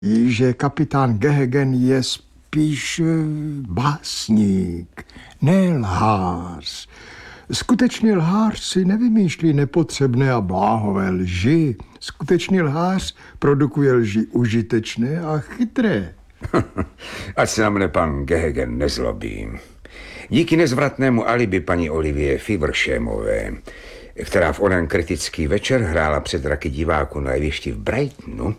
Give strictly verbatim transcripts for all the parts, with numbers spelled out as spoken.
že kapitán Gehegen je spíš básník, ne lhář. Skutečný lhář si nevymýšlí nepotřebné a bláhové lži. Skutečný lhář produkuje lži užitečné a chytré. Ať se na mne pan Gehegen nezlobí. Díky nezvratnému alibi paní Olivie Fevershamové, která v onen kritický večer hrála před raky diváků na jevišti v Brightonu,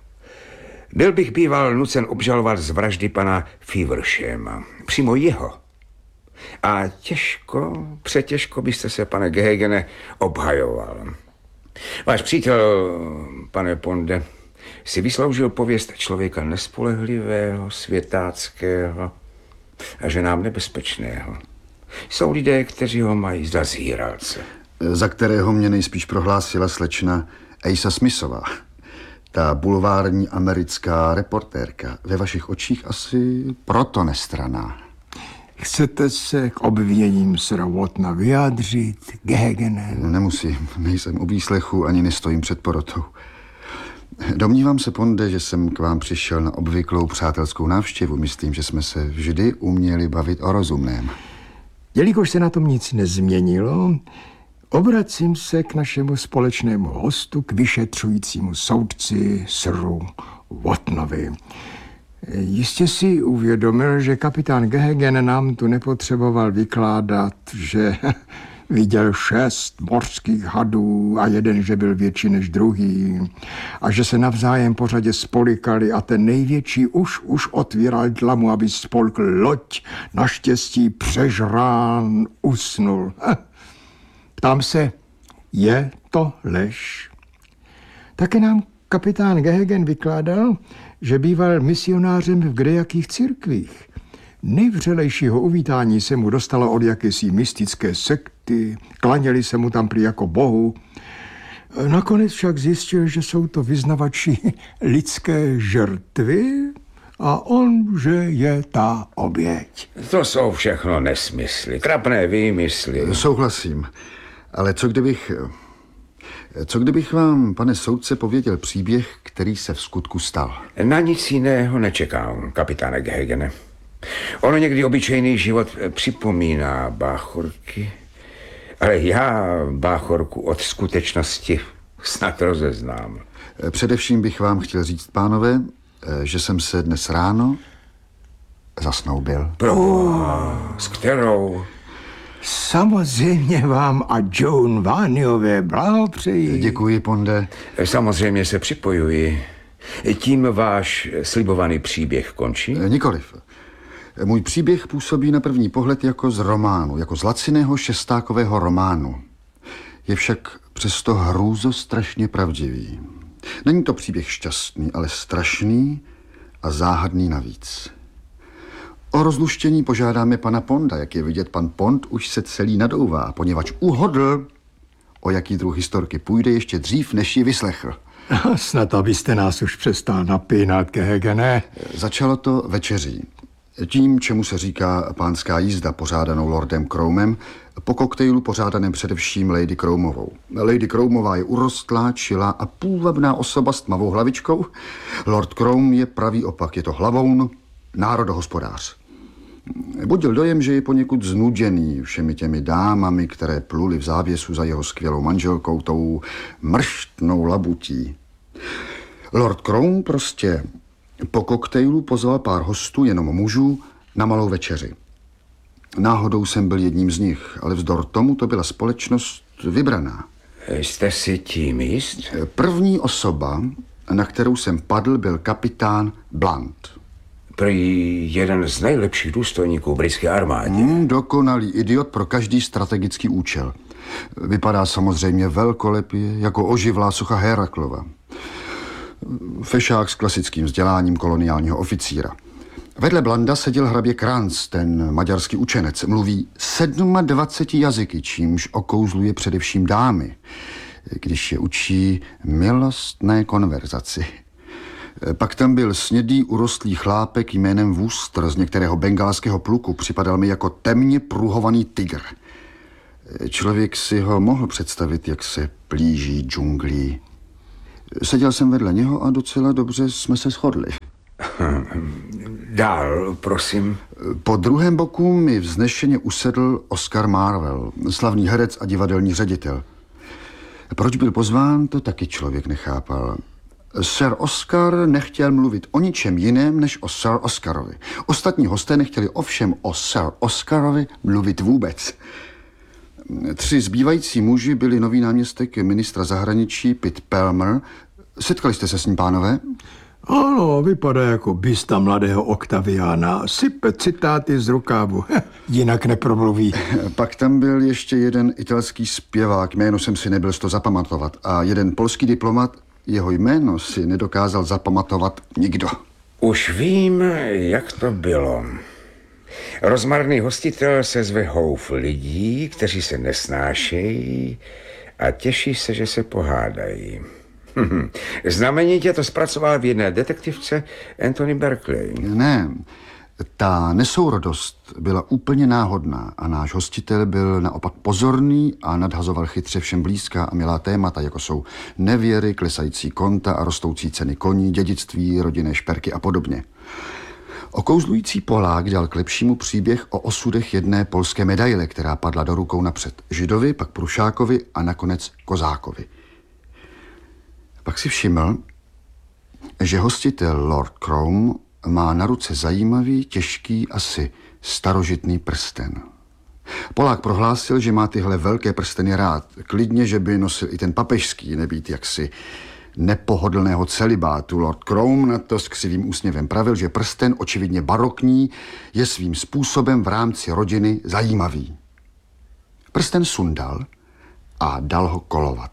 byl bych býval nucen obžalovat z vraždy pana Fevershama. Přímo jeho. A těžko, přetěžko byste se, pane Gehegene, obhajoval. Váš přítel, pane Ponde, si vysloužil pověst člověka nespolehlivého, světáckého a že nám nebezpečného. Jsou lidé, kteří ho mají za zíralce. Za kterého mě nejspíš prohlásila slečna Asa Smithová. Ta bulvární americká reportérka. Ve vašich očích asi proto nestranná. Chcete se k obviněním Sira Wattona vyjádřit, Gehegene? Nemusím, nejsem u výslechu ani nestojím před porotou. Domnívám se, Ponde, že jsem k vám přišel na obvyklou přátelskou návštěvu. Myslím, že jsme se vždy uměli bavit o rozumném. Jelikož se na tom nic nezměnilo, obracím se k našemu společnému hostu, k vyšetřujícímu soudci Siru Wattonovi. Jistě si uvědomil, že kapitán Gehegen nám tu nepotřeboval vykládat, že viděl šest mořských hadů a jeden, že byl větší než druhý a že se navzájem pořadě spolikali a ten největší už už otvíral dlamu, aby spolkl loď. Naštěstí přežrán usnul. Ptám se, je to lež? Také nám kapitán Gehegen vykládal, že býval misionářem v kdejakých církvích. Nejvřelejšího uvítání se mu dostalo od jakési mystické sekty, klaněli se mu tam prý jako bohu. Nakonec však zjistil, že jsou to vyznavači lidské žrtvy a on, že je ta oběť. To jsou všechno nesmysly, trapné výmysly. Souhlasím, ale co kdybych... Co kdybych vám, pane soudce, pověděl příběh, který se v skutku stal? Na nic jiného nečekám, kapitáne Gehegene. Ono někdy obyčejný život připomíná báchorky, ale já báchorku od skutečnosti snad rozeznám. Především bych vám chtěl říct, pánové, že jsem se dnes ráno zasnoubil. Proboha, s kterou? Samozřejmě vám a Joan Vániové blahopřeji. Děkuji, Ponde. Samozřejmě se připojuji. Tím váš slibovaný příběh končí? Nikoliv. Můj příběh působí na první pohled jako z románu, jako z laciného šestákového románu. Je však přesto hrůzo strašně pravdivý. Není to příběh šťastný, ale strašný a záhadný navíc. O rozluštění požádáme pana Ponda. Jak je vidět, pan Pond už se celý nadouvá, poněvadž uhodl, o jaký druh historky půjde ještě dřív, než ji vyslechl. Snad abyste nás už přestal napínat, Gehegene. Začalo to večeří. Tím, čemu se říká pánská jízda, pořádanou lordem Cromem, po koktejlu pořádaném především Lady Cromovou. Lady Cromová je urostlá, čilá a půvabná osoba s tmavou hlavičkou. Lord Crom je pravý opak, je to hlavoun, národohospodář. Budil dojem, že je poněkud znuděný všemi těmi dámami, které pluly v závěsu za jeho skvělou manželkou, tou mrštnou labutí. Lord Crom prostě po koktejlu pozval pár hostů, jenom mužů, na malou večeři. Náhodou jsem byl jedním z nich, ale vzdor tomu to byla společnost vybraná. Jste si tím jist? První osoba, na kterou jsem padl, byl kapitán Blunt. Prý jeden z nejlepších důstojníků britské armádě. Hmm, dokonalý idiot pro každý strategický účel. Vypadá samozřejmě velkolepě, jako oživlá socha Heraklova. Fešák s klasickým vzděláním koloniálního oficíra. Vedle Blanda seděl hrabě Kranz, ten maďarský učenec. Mluví dvaceti sedmi jazyky, čímž okouzluje především dámy, když je učí milostné konverzaci. Pak tam byl snědý, urostlý chlápek jménem Wooster z některého bengalského pluku. Připadal mi jako temně pruhovaný tygr. Člověk si ho mohl představit, jak se plíží džunglí. Seděl jsem vedle něho a docela dobře jsme se shodli. Dál, prosím. Po druhém boku mi vznešeně usedl Oscar Marvel, slavný herec a divadelní ředitel. Proč byl pozván, to taky člověk nechápal. Sir Oscar nechtěl mluvit o ničem jiném, než o Sir Oscarovi. Ostatní hosté nechtěli ovšem o Sir Oscarovi mluvit vůbec. Tři zbývající muži byli nový náměstek ministra zahraničí Pitt Pelmer. Setkali jste se s ním, pánové? Ano, vypadá jako bysta mladého Octaviana. Sype citáty z rukávu. Jinak nepromluví. Pak tam byl ještě jeden italský zpěvák, jméno jsem si nebyl z toho zapamatovat. A jeden polský diplomat, jeho jméno si nedokázal zapamatovat nikdo. Už vím, jak to bylo. Rozmarný hostitel se zve houf lidí, kteří se nesnášejí a těší se, že se pohádají. Znamenitě to zpracoval v jedné detektivce Anthony Berkeley. Ne, ta nesourodost byla úplně náhodná a náš hostitel byl naopak pozorný a nadhazoval chytře všem blízká a milá témata, jako jsou nevěry, klesající konta a rostoucí ceny koní, dědictví, rodinné šperky a podobně. Okouzlující Polák dal k lepšímu příběh o osudech jedné polské medaile, která padla do rukou napřed Židovi, pak Prušákovi a nakonec Kozákovi. Pak si všiml, že hostitel Lord Crome má na ruce zajímavý, těžký, asi starožitný prsten. Polák prohlásil, že má tyhle velké prsteny rád. Klidně, že by nosil i ten papežský, nebýt jaksi nepohodlného celibátu. Lord Crome na to s křivým úsměvem pravil, že prsten, očividně barokní, je svým způsobem v rámci rodiny zajímavý. Prsten sundal a dal ho kolovat.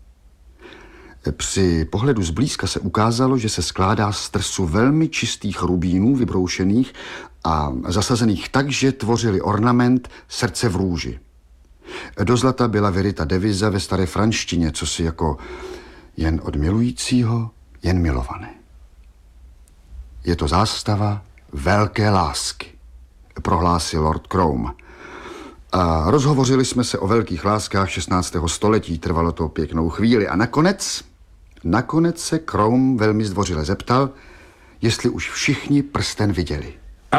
Při pohledu zblízka se ukázalo, že se skládá z trsu velmi čistých rubínů vybroušených a zasazených tak, že tvořili ornament srdce v růži. Do zlata byla vyryta deviza ve staré franštině, co si jako jen od milujícího, jen milované. Je to zástava velké lásky, prohlásil Lord Crome. A rozhovořili jsme se o velkých láskách šestnáctého století, trvalo to pěknou chvíli a nakonec, nakonec se Crome velmi zdvořile zeptal, jestli už všichni prsten viděli.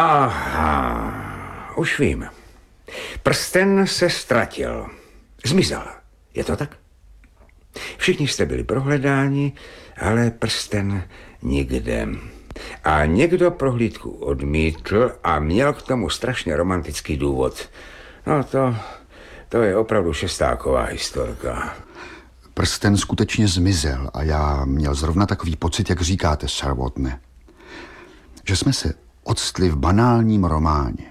Aha, už vím. Prsten se ztratil. Zmizel. Je to tak? Všichni jste byli prohledáni, ale prsten nikde. A někdo prohlídku odmítl a měl k tomu strašně romantický důvod. No to, to je opravdu šestáková historka. Prsten skutečně zmizel a já měl zrovna takový pocit, jak říkáte, Sir Watne, že jsme se octli v banálním románě.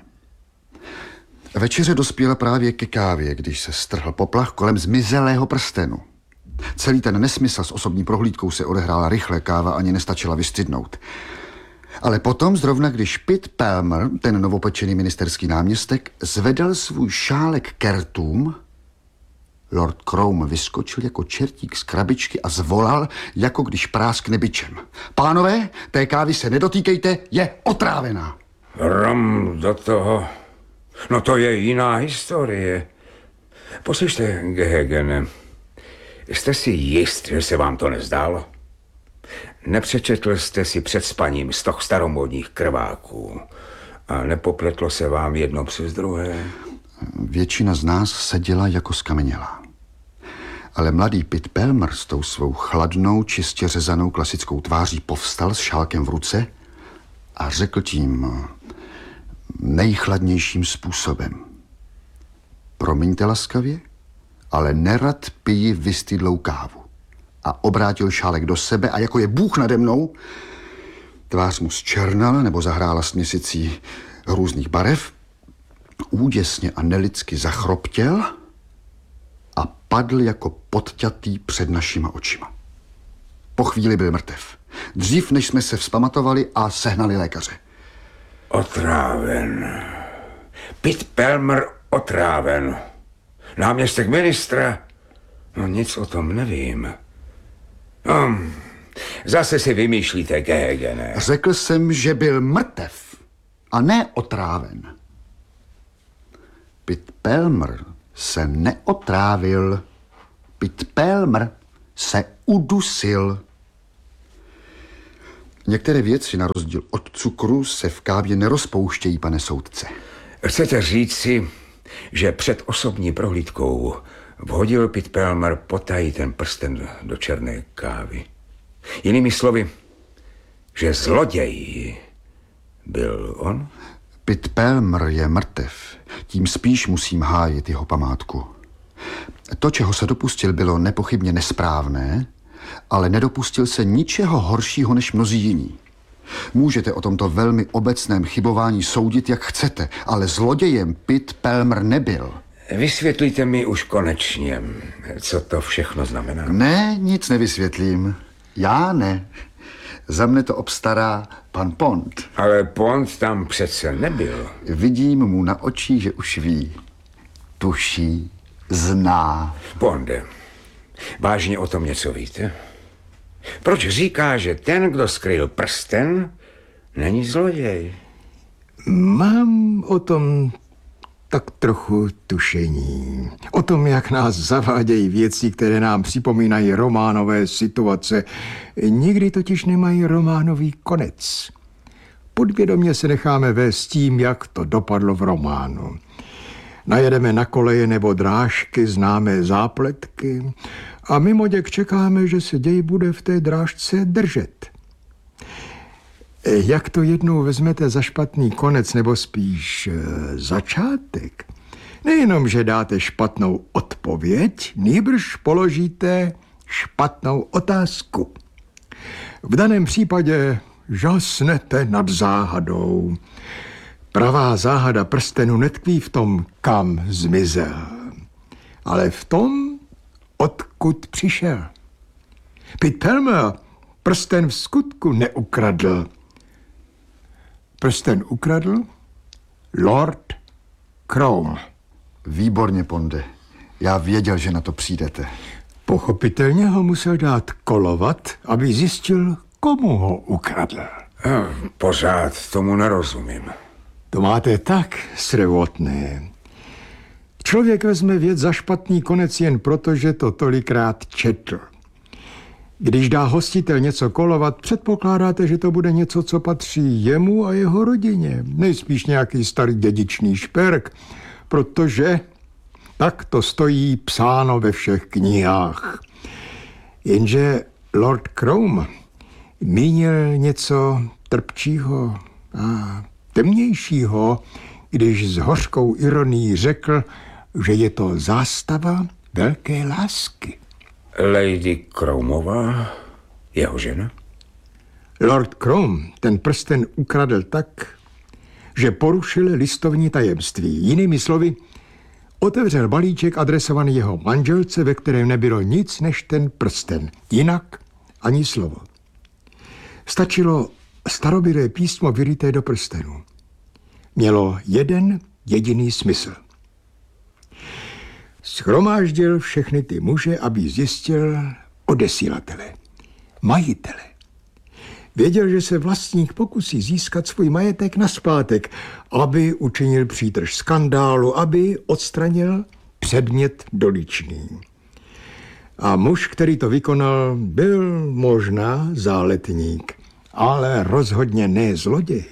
Večeře dospěla právě ke kávě, když se strhl poplach kolem zmizelého prstenu. Celý ten nesmysl s osobní prohlídkou se odehrála rychle, káva ani nestačila vystydnout. Ale potom, zrovna když Pitt Pelmer, ten novopečený ministerský náměstek, zvedal svůj šálek k rtům, Lord Crome vyskočil jako čertík z krabičky a zvolal, jako když práskne bičem. Pánové, té kávy se nedotýkejte, je otrávená. Rom do toho. No to je jiná historie. Poslyšte, Gehegene, jste si jist, že se vám to nezdálo? Nepřečetl jste si před spaním stoch staromódních krváků a nepopletlo se vám jedno přes druhé? Většina z nás seděla jako skamenělá. Ale mladý Pitt Pelmer s tou svou chladnou, čistě řezanou klasickou tváří povstal s šálkem v ruce a řekl tím nejchladnějším způsobem. Promiňte laskavě, ale nerad piji vystydlou kávu. A obrátil šálek do sebe a jako je Bůh nade mnou, tvář mu zčernala nebo zahrála směsicí různých barev, úděsně a nelidsky zachroptěl a padl jako podťatý před našima očima. Po chvíli byl mrtev. Dřív, než jsme se vzpamatovali a sehnali lékaře. Otráven. Pitt Pelmer otráven. Náměstek ministra? No nic o tom nevím. No, zase si vymýšlíte, Gehegene. Řekl jsem, že byl mrtev a ne otráven. Pitt Pelmer se neotrávil. Pitt Pelmer se udusil. Některé věci, na rozdíl od cukru, se v kávě nerozpouštějí, pane soudce. Chcete říci, že před osobní prohlídkou vhodil Pitt Pelmer potají ten prsten do černé kávy? Jinými slovy, že zloděj byl on? Pitt Pelmer je mrtev, tím spíš musím hájit jeho památku. To, čeho se dopustil, bylo nepochybně nesprávné, ale nedopustil se ničeho horšího než mnozí jiní. Můžete o tomto velmi obecném chybování soudit, jak chcete, ale zlodějem Pitt Pelmer nebyl. Vysvětlíte mi už konečně, co to všechno znamená. Ne, nic nevysvětlím. Já ne. Za mne to obstará pan Pond. Ale Pond tam přece nebyl. Vidím mu na očích, že už ví. Tuší, zná. Ponde, vážně o tom něco víte? Proč říká, že ten, kdo skryl prsten, není zloděj? Mám o tom tak trochu tušení. O tom, jak nás zavádějí věci, které nám připomínají románové situace. Nikdy totiž nemají románový konec. Podvědomě se necháme vést tím, jak to dopadlo v románu. Najedeme na koleje nebo drážky, známé zápletky a mimoděk čekáme, že se děj bude v té drážce držet. Jak to jednou vezmete za špatný konec, nebo spíš e, začátek, nejenom, že dáte špatnou odpověď, nýbrž položíte špatnou otázku. V daném případě žasnete nad záhadou. Pravá záhada prstenu netkví v tom, kam zmizel, ale v tom, odkud přišel. Pitt Pelmer prsten v skutku neukradl. Prsten ukradl Lord Crome. Výborně, Ponde. Já věděl, že na to přijdete. Pochopitelně ho musel dát kolovat, aby zjistil, komu ho ukradl. Pořád tomu nerozumím. To máte tak srevotné. Člověk vezme věc za špatný konec jen proto, že to tolikrát četl. Když dá hostitel něco kolovat, předpokládáte, že to bude něco, co patří jemu a jeho rodině. Nejspíš nějaký starý dědičný šperk, protože tak to stojí psáno ve všech knihách. Jenže Lord Crome mínil něco trpčího a temnějšího, když s hořkou ironií řekl, že je to zástava velké lásky. Lady Cromeová, jeho žena? Lord Crome ten prsten ukradl tak, že porušil listovní tajemství. Jinými slovy, otevřel balíček adresovaný jeho manželce, ve kterém nebylo nic než ten prsten. Jinak ani slovo. Stačilo starobylé písmo vyryté do prstenu. Mělo jeden jediný smysl. Shromáždil všechny ty muže, aby zjistil odesílatele, majitele. Věděl, že se vlastník pokusí získat svůj majetek nazpátek, aby učinil přítrž skandálu, aby odstranil předmět doličný. A muž, který to vykonal, byl možná záletník, ale rozhodně ne zloděj.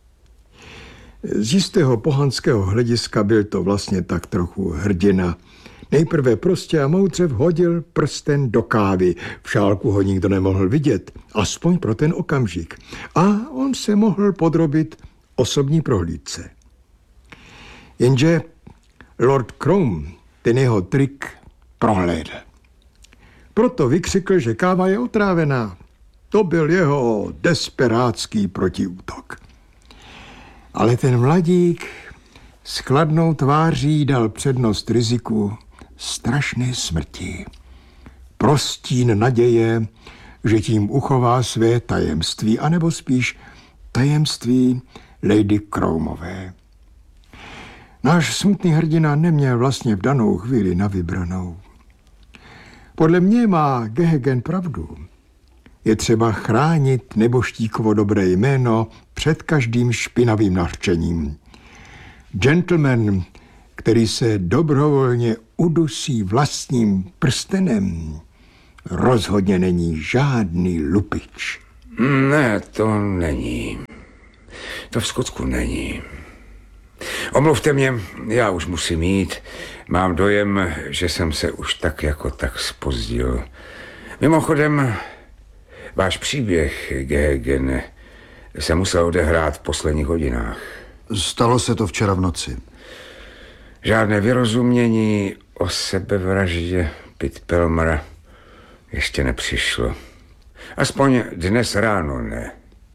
Z jistého pohanského hlediska byl to vlastně tak trochu hrdina. Nejprve prostě a moudře vhodil prsten do kávy. V šálku ho nikdo nemohl vidět, aspoň pro ten okamžik. A on se mohl podrobit osobní prohlídce. Jenže Lord Crome ten jeho trik prohlédl. Proto vykřikl, že káva je otrávená. To byl jeho desperátský protiútok. Ale ten mladík s chladnou tváří dal přednost riziku strašné smrti. Prostín naděje, že tím uchová své tajemství, anebo spíš tajemství Lady Cromeové. Náš smutný hrdina neměl vlastně v danou chvíli na vybranou. Podle mě má Gehegen pravdu. Je třeba chránit neboštíkovo dobré jméno před každým špinavým nařčením. Gentleman, který se dobrovolně udusí vlastním prstenem, rozhodně není žádný lupič. Ne, to není. To v skutku není. Omluvte mě, já už musím jít. Mám dojem, že jsem se už tak jako tak zpozdil. Mimochodem, váš příběh, Gehegen, se musel odehrát v posledních hodinách. Stalo se to včera v noci. Žádné vyrozumění o sebevraždě Pitt Pelmera ještě nepřišlo. Aspoň dnes ráno ne.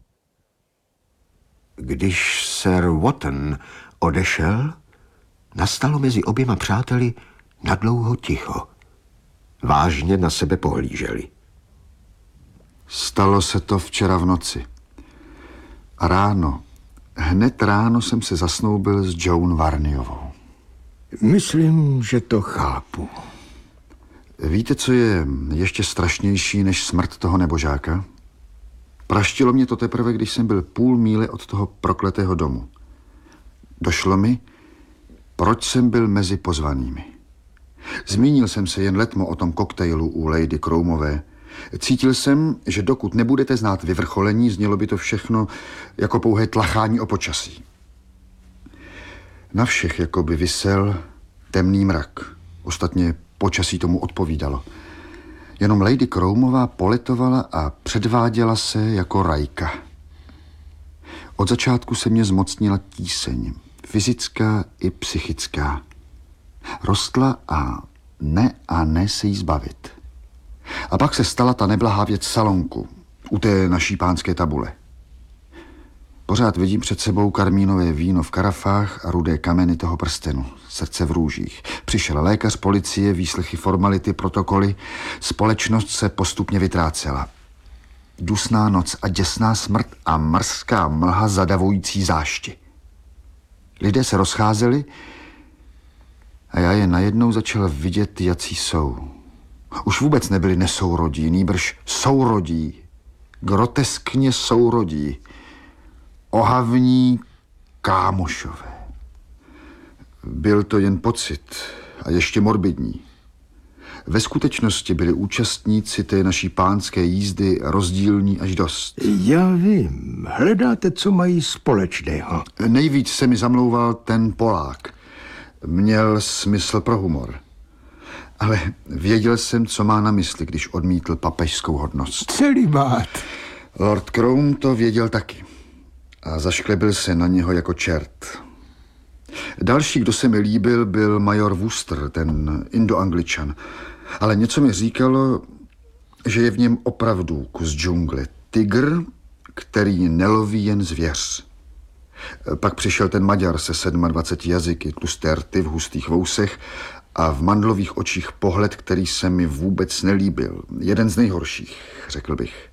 Když Sir Wotton odešel, nastalo mezi oběma přáteli nadlouho ticho. Vážně na sebe pohlíželi. Stalo se to včera v noci. A ráno, hned ráno jsem se zasnoubil s Joan Varniovou. Myslím, že to chápu. Víte, co je ještě strašnější než smrt toho nebožáka? Praštilo mě to teprve, když jsem byl půl míle od toho prokletého domu. Došlo mi, proč jsem byl mezi pozvanými. Zmínil jsem se jen letmo o tom koktejlu u Lady Cromeové. Cítil jsem, že dokud nebudete znát vyvrcholení, znělo by to všechno jako pouhé tlachání o počasí. Na všech jako by visel temný mrak. Ostatně počasí tomu odpovídalo. Jenom Lady Cromeová poletovala a předváděla se jako rajka. Od začátku se mě zmocnila tíseň, fyzická i psychická. Rostla a ne a ne se jí zbavit. A pak se stala ta neblahá věc salonku, u té naší pánské tabule. Pořád vidím před sebou karmínové víno v karafách a rudé kameny toho prstenu, srdce v růžích. Přišel lékař, policie, výslechy, formality, protokoly. Společnost se postupně vytrácela. Dusná noc a děsná smrt a mrzká mlha zadavující zášti. Lidé se rozcházeli a já je najednou začal vidět, jací jsou. Už vůbec nebyli nesourodí, nýbrž sourodí. Groteskně sourodí. Ohavní kámošové. Byl to jen pocit a ještě morbidní. Ve skutečnosti byli účastníci té naší pánské jízdy rozdílní až dost. Já vím, hledáte, co mají společného. Nejvíc se mi zamlouval ten Polák. Měl smysl pro humor. Ale věděl jsem, co má na mysli, když odmítl papežskou hodnost. Celibát. Lord Crome to věděl taky. A zašklebil se na něho jako čert. Další, kdo se mi líbil, byl major Wooster, ten Indoangličan. Ale něco mi říkalo, že je v něm opravdu kus džungle. Tygr, který neloví jen zvěř. Pak přišel ten Maďar se dvaceti sedmi jazyky, tlusté rty v hustých vousech a v mandlových očích pohled, který se mi vůbec nelíbil. Jeden z nejhorších, řekl bych.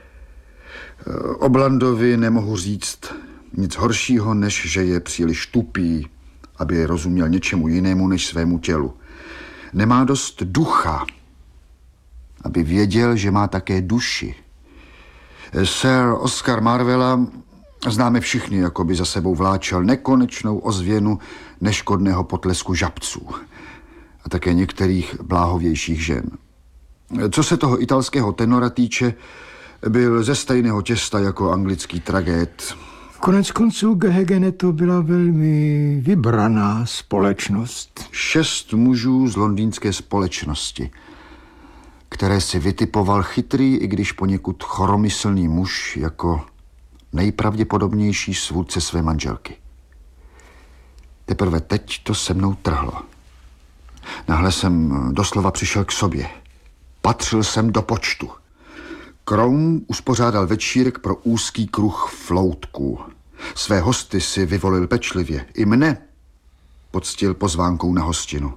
O Blandovi nemohu říct nic horšího, než že je příliš tupý, aby rozuměl něčemu jinému než svému tělu. Nemá dost ducha, aby věděl, že má také duši. Sir Oscar Marvella známe všichni, jako by za sebou vláčel nekonečnou ozvěnu neškodného potlesku žabců a také některých bláhovějších žen. Co se toho italského tenora týče, byl ze stejného těsta jako anglický tragéd. Konec konců, Gehegene, to byla velmi vybraná společnost. Šest mužů z londýnské společnosti, které si vytipoval chytrý, i když poněkud choromyslný muž jako nejpravděpodobnější svůdce své manželky. Teprve teď to se mnou trhlo. Náhle jsem doslova přišel k sobě. Patřil jsem do počtu. Crome uspořádal večírek pro úzký kruh floutků. Své hosty si vyvolil pečlivě. I mne poctil pozvánkou na hostinu.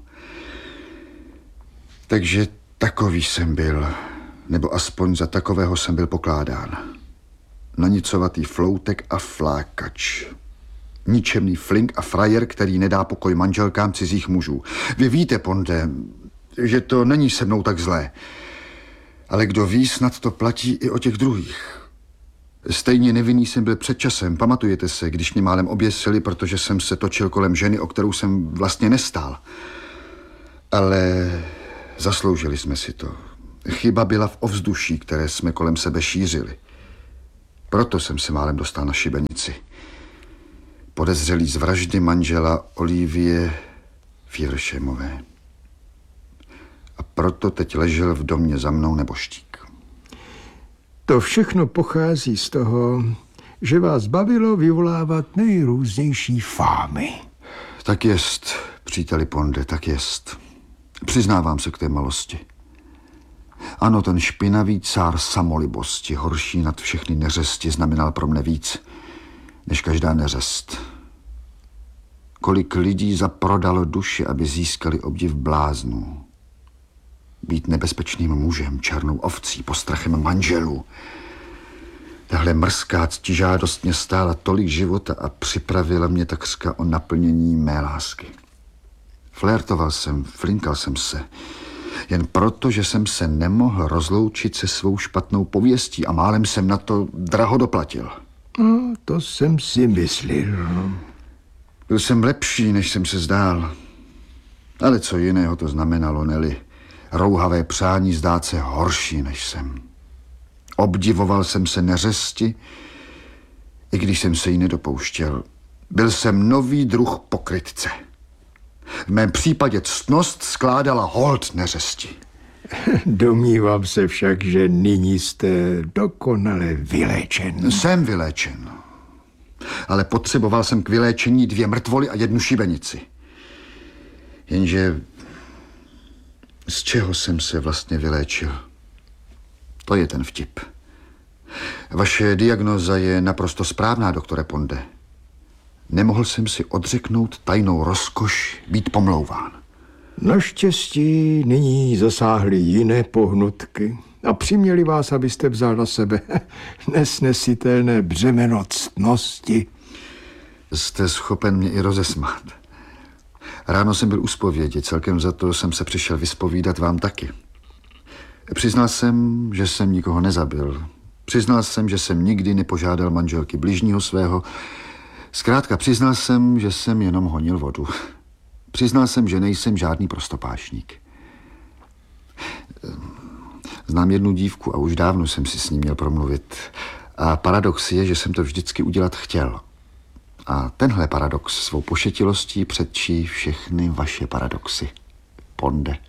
Takže takový jsem byl, nebo aspoň za takového jsem byl pokládán. Nanicovatý floutek a flákač. Ničemný flink a frajer, který nedá pokoj manželkám cizích mužů. Vy víte, Ponde, že to není se mnou tak zlé. Ale kdo ví, snad to platí i o těch druhých. Stejně nevinný jsem byl před časem, pamatujete se, když mě málem oběsili, protože jsem se točil kolem ženy, o kterou jsem vlastně nestál. Ale zasloužili jsme si to. Chyba byla v ovzduší, které jsme kolem sebe šířili. Proto jsem se málem dostal na šibenici. Podezřelý z vraždy manžela Olivie Fevershemové. A proto teď ležel v domě za mnou neboštík. To všechno pochází z toho, že vás bavilo vyvolávat nejrůznější fámy. Tak jest, příteli Ponde, tak jest. Přiznávám se k té malosti. Ano, ten špinavý cár samolibosti, horší nad všechny neřesti, znamenal pro mne víc, než každá neřest. Kolik lidí zaprodalo duši, aby získali obdiv bláznů. Být nebezpečným mužem, černou ovcí, postrachem manželů. Tahle mrzká ctižádost mě stála tolik života a připravila mě takřka o naplnění mé lásky. Flirtoval jsem, flinkal jsem se, jen proto, že jsem se nemohl rozloučit se svou špatnou pověstí a málem jsem na to draho doplatil. No, to jsem si myslel. Byl jsem lepší, než jsem se zdál. Ale co jiného to znamenalo, Nelly? Rouhavé přání zdát se horší, než jsem. Obdivoval jsem se neřesti, i když jsem se jí nedopouštěl. Byl jsem nový druh pokrytce. V mém případě ctnost skládala hold neřesti. Domnívám se však, že nyní jste dokonale vyléčen. Jsem vyléčen. Ale potřeboval jsem k vyléčení dvě mrtvoly a jednu šibenici. Jenže z čeho jsem se vlastně vyléčil? To je ten vtip. Vaše diagnóza je naprosto správná, doktore Ponde. Nemohl jsem si odřeknout tajnou rozkoš být pomlouván. Naštěstí nyní zasáhly jiné pohnutky a přiměli vás, abyste vzal na sebe nesnesitelné břemeno ctnosti. Jste schopen mě i rozesmát. Ráno jsem byl u zpovědi, celkem za to jsem se přišel vyspovídat vám taky. Přiznal jsem, že jsem nikoho nezabil. Přiznal jsem, že jsem nikdy nepožádal manželky bližního svého. Zkrátka přiznal jsem, že jsem jenom honil vodu. Přiznal jsem, že nejsem žádný prostopášník. Znám jednu dívku a už dávno jsem si s ní měl promluvit. A paradox je, že jsem to vždycky udělat chtěl. A tenhle paradox svou pošetilostí předčí všechny vaše paradoxy. Ponde.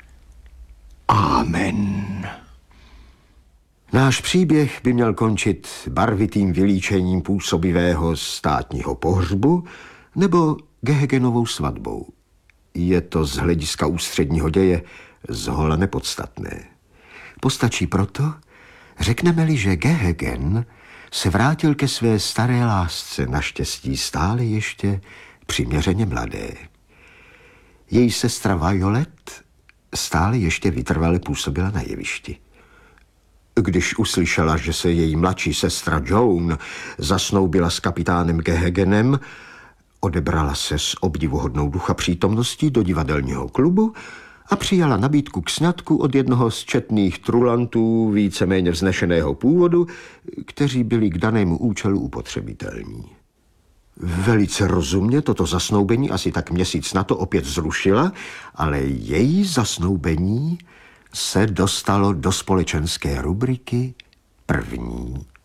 Amen. Náš příběh by měl končit barvitým vylíčením působivého státního pohřbu nebo Gehegenovou svatbou. Je to z hlediska ústředního děje zhola nepodstatné. Postačí proto, řekneme-li, že Gehegen se vrátil ke své staré lásce, naštěstí stále ještě přiměřeně mladé. Její sestra Violet stále ještě vytrvale působila na jevišti. Když uslyšela, že se její mladší sestra Joan zasnoubila s kapitánem Gehegenem, odebrala se s obdivuhodnou ducha přítomností do divadelního klubu a přijala nabídku k sňatku od jednoho z četných trulantů víceméně vznešeného původu, kteří byli k danému účelu upotřebitelní. Velice rozumně toto zasnoubení asi tak měsíc na to opět zrušila, ale její zasnoubení se dostalo do společenské rubriky první.